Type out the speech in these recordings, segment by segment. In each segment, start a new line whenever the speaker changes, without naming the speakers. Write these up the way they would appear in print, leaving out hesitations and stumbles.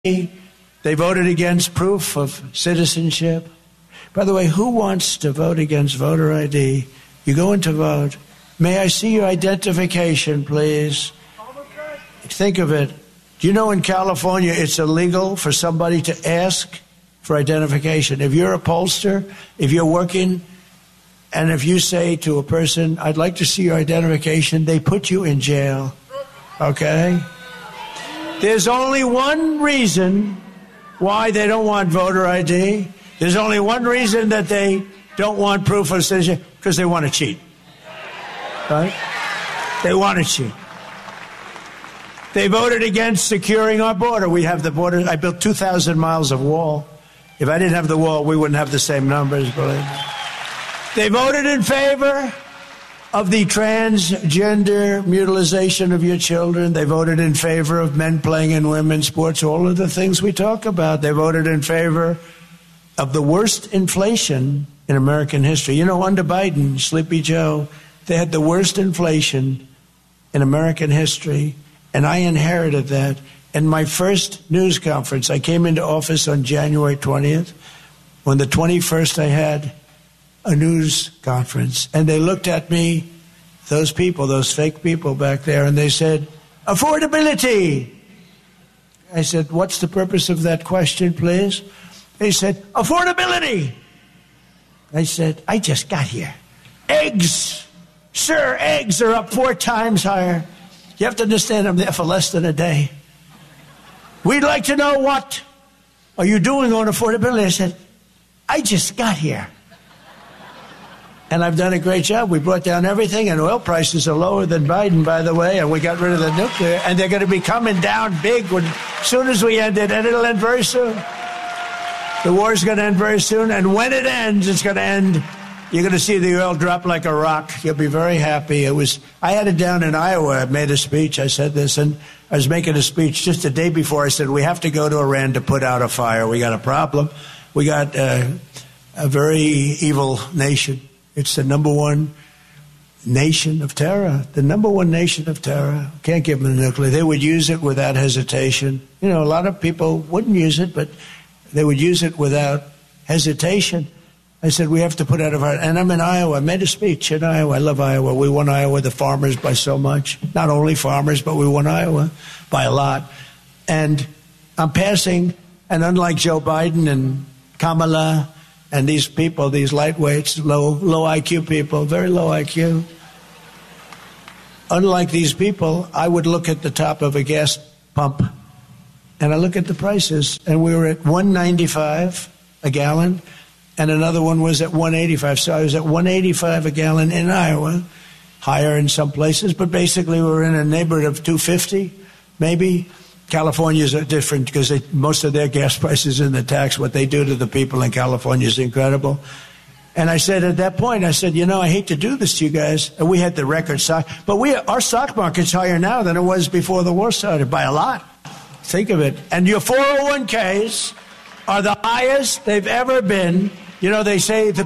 They voted against proof of citizenship. By the way, who wants to vote against voter ID? You go in to vote. May I see your identification, please? Think of it. Do you know in California it's illegal for somebody to ask for identification? If you're a pollster, if you're working, and if you say to a person, I'd like to see your identification, they put you in jail. Okay? There's only one reason why they don't want voter ID. There's only one reason that they don't want proof of citizenship, because they want to cheat. Right? They want to cheat. They voted against securing our border. We have the border. I built 2,000 miles of wall. If I didn't have the wall, we wouldn't have the same numbers, believe me. They voted in favor of the transgender mutilization of your children. They voted in favor of men playing in women's sports, all of the things we talk about. They voted in favor of the worst inflation in American history. You know, under Biden, Sleepy Joe, they had the worst inflation in American history, and I inherited that. In my first news conference, I came into office on January 20th. On the 21st, I had a news conference, and they looked at me, those people, those fake people back there, and they said, affordability. I said, what's the purpose of that question, please? They said, affordability. I said, I just got here. Eggs. Sir, eggs are up 4 times higher. You have to understand I'm there for less than a day. We'd like to know, what are you doing on affordability? I said, I just got here. And I've done a great job. We brought down everything, and oil prices are lower than Biden, by the way, and we got rid of the nuclear, and they're going to be coming down big as soon as we end it, and it'll end very soon. The war's going to end very soon, and when it ends, it's going to end. You're going to see the oil drop like a rock. You'll be very happy. I had it down in Iowa. I made a speech. I said this, and I was making a speech just the day before. I said, we have to go to Iran to put out a fire. We got a problem. We got a very evil nation. It's the number one nation of terror. The number one nation of terror. Can't give them the nuclear. They would use it without hesitation. You know, a lot of people wouldn't use it, but they would use it without hesitation. I said, we have to put out a fire. And I'm in Iowa. I made a speech in Iowa. I love Iowa. We won Iowa, the farmers, by so much. Not only farmers, but we won Iowa by a lot. And I'm passing, and unlike Joe Biden and Kamala and these people, these lightweights, low IQ people, very low IQ, unlike these people, I would look at the top of a gas pump, and I look at the prices, and we were at $1.95 a gallon, and another one was at $1.85. So I was at $1.85 a gallon in Iowa, higher in some places, but basically we were in a neighborhood of $2.50, maybe. California's different because most of their gas prices in the tax. What they do to the people in California is incredible. And I said at that point, I said, you know, I hate to do this to you guys. And we had the record stock, but our stock market's higher now than it was before the war started by a lot. Think of it. And your 401ks are the highest they've ever been. You know, they say a lot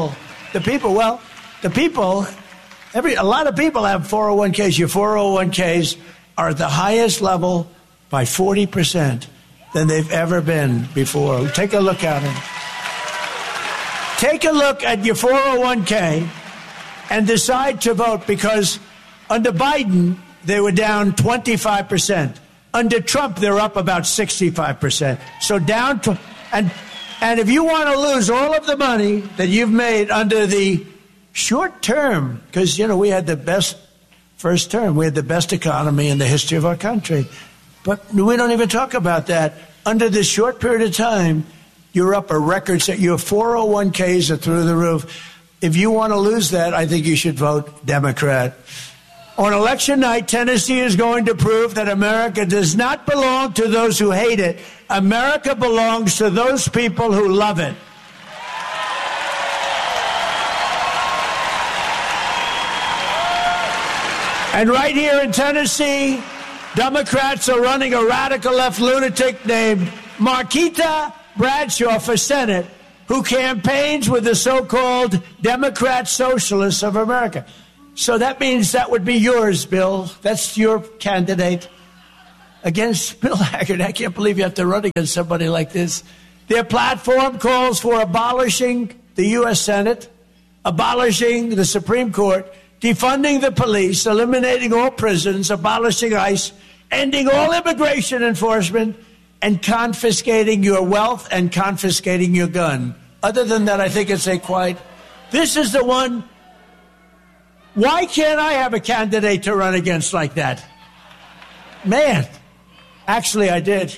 of people have 401ks. Your 401ks are at the highest level by 40% than they've ever been before. Take a look at it. Take a look at your 401k and decide to vote, because under Biden, they were down 25%. Under Trump, they're up about 65%. So down to, and if you want to lose all of the money that you've made under the short term, because, you know, we had the best first term, we had the best economy in the history of our country. But we don't even talk about that. Under this short period of time, you're up a record set. Your 401ks are through the roof. If you want to lose that, I think you should vote Democrat. On election night, Tennessee is going to prove that America does not belong to those who hate it. America belongs to those people who love it. And right here in Tennessee, Democrats are running a radical left lunatic named Marquita Bradshaw for Senate, who campaigns with the so-called Democrat Socialists of America. So that means that would be yours, Bill. That's your candidate. against Bill Hagerty. I can't believe you have to run against somebody like this. Their platform calls for abolishing the U.S. Senate, abolishing the Supreme Court, defunding the police, eliminating all prisons, abolishing ICE, ending all immigration enforcement, and confiscating your wealth and confiscating your gun. Other than that, I think it's a quite... This is the one... Why can't I have a candidate to run against like that? Man, actually I did.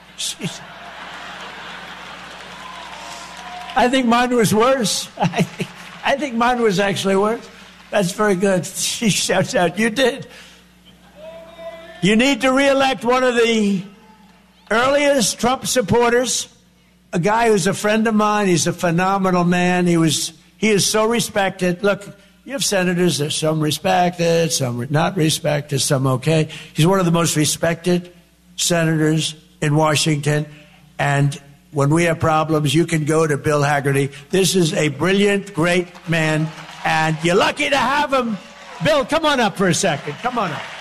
I think mine was worse. I think mine was actually worse. That's very good. She shouts out, you did. You need to reelect one of the earliest Trump supporters, a guy who's a friend of mine. He's a phenomenal man. He is so respected. Look, you have senators, there's some respected, some not respected, some okay. He's one of the most respected senators in Washington. And when we have problems, you can go to Bill Hagerty. This is a brilliant, great man, and you're lucky to have him. Bill, come on up for a second. Come on up.